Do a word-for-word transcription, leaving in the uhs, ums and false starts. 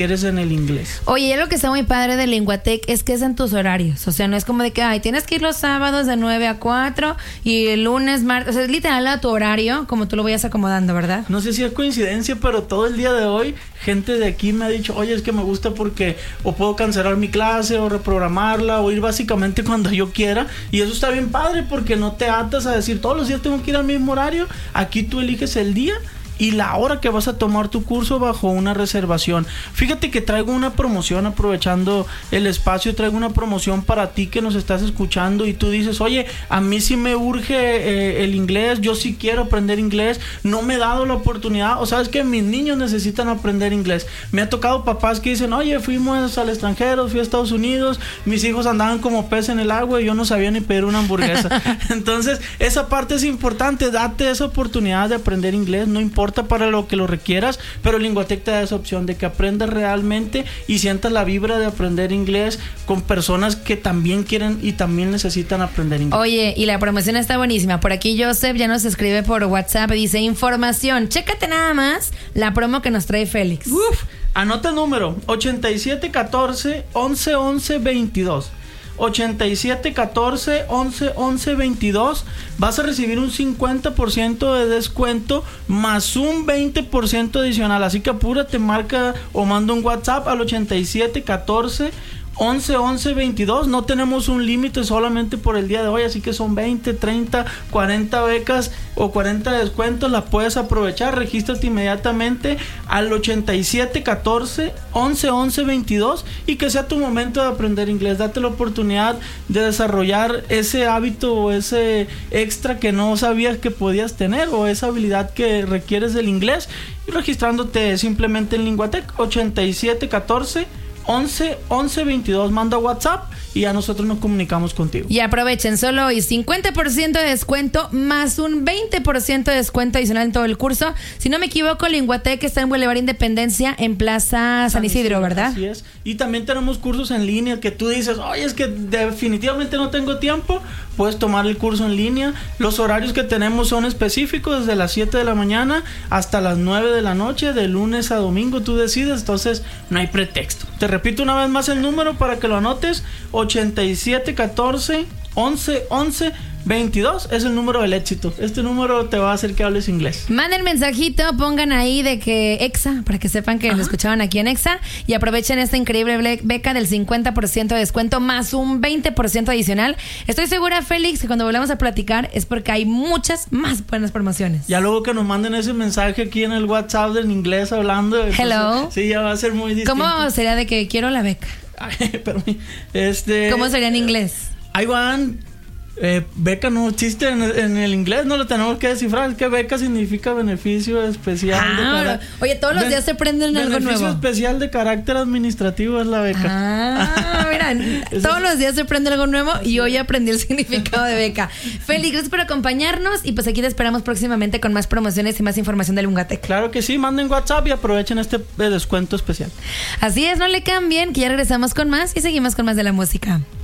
eres en el inglés. Oye, lo que está muy padre de Linguatec es que es en tus horarios. O sea, no es como de que, ay, tienes que ir los sábados de nueve a cuatro y el lunes, martes. O sea, es literal a tu horario, como tú lo vayas acomodando, ¿verdad? No sé si es coincidencia, pero todo el día de hoy, gente de aquí me ha dicho, oye, es que me gusta porque o puedo cancelar mi clase o reprogramarla o ir básicamente cuando yo quiera. Y eso está bien padre porque no te atas a decir, todos los días tengo que ir al mismo horario. Aquí tú eliges el día y la hora que vas a tomar tu curso bajo una reservación. Fíjate que traigo una promoción, aprovechando el espacio, traigo una promoción para ti que nos estás escuchando y tú dices, oye, a mí sí me urge eh, el inglés, yo sí quiero aprender inglés, no me he dado la oportunidad, o sabes que mis niños necesitan aprender inglés. Me ha tocado papás que dicen, oye, fuimos al extranjero, fui a Estados Unidos, mis hijos andaban como pez en el agua y yo no sabía ni pedir una hamburguesa. Entonces, esa parte es importante, date esa oportunidad de aprender inglés, no importa para lo que lo requieras, pero Linguatec te da esa opción de que aprendas realmente y sientas la vibra de aprender inglés con personas que también quieren y también necesitan aprender inglés. Oye, y la promoción está buenísima. Por aquí Joseph ya nos escribe por WhatsApp y dice, información, chécate nada más la promo que nos trae Félix. Uf, anota el número ochenta y siete catorce once once veintidós. ochenta y siete catorce once once veintidós. Vas a recibir un cincuenta por ciento de descuento más un veinte por ciento adicional. Así que apúrate, marca o manda un WhatsApp al ochenta y siete catorce once once veintidós. No tenemos un límite solamente por el día de hoy, así que son veinte, treinta, cuarenta becas o cuarenta descuentos. Las puedes aprovechar. Regístrate inmediatamente al ochenta y siete catorce once once veintidós y que sea tu momento de aprender inglés. Date la oportunidad de desarrollar ese hábito o ese extra que no sabías que podías tener o esa habilidad que requieres del inglés, y registrándote simplemente en Linguatec. Ochenta y siete catorce once once veintidós. Manda WhatsApp y ya nosotros nos comunicamos contigo. Y aprovechen, solo hoy cincuenta por ciento de descuento más un veinte por ciento de descuento adicional en todo el curso. Si no me equivoco, Linguatec está en Boulevard Independencia, en Plaza San, San Isidro, Isidro, ¿verdad? Así es. Y también tenemos cursos en línea que tú dices, oye, es que definitivamente no tengo tiempo. Puedes tomar el curso en línea. Los horarios que tenemos son específicos, desde las siete de la mañana hasta las nueve de la noche, de lunes a domingo, tú decides. Entonces no hay pretexto. Te repito una vez más el número para que lo anotes: ochenta y siete catorce once once veintidós. Es el número del éxito. Este número te va a hacer que hables inglés. Manden mensajito, pongan ahí de que Exa, para que sepan que Ajá. lo escuchaban aquí en Exa, y aprovechen esta increíble beca del cincuenta por ciento de descuento más un veinte por ciento adicional. Estoy segura, Félix, que cuando volvamos a platicar es porque hay muchas más buenas promociones. Ya luego que nos manden ese mensaje aquí en el WhatsApp en inglés hablando de hello. Pues, sí, ya va a ser muy distinto. ¿Cómo sería de que quiero la beca? Ay, pero, este, ¿Cómo sería en inglés? Ahí van. Eh, beca no existe en, en el inglés, no lo tenemos que descifrar. Es que beca significa beneficio especial. Ah, de cara- oye, todos los Ben- días se aprenden algo nuevo. Beneficio especial de carácter administrativo es la beca. Ah, mira, todos los días se aprende algo nuevo y hoy aprendí el significado de beca. Félix, gracias por acompañarnos y pues aquí te esperamos próximamente con más promociones y más información de Linguatec. Claro que sí, manden WhatsApp y aprovechen este descuento especial. Así es, no le cambien, que ya regresamos con más y seguimos con más de la música.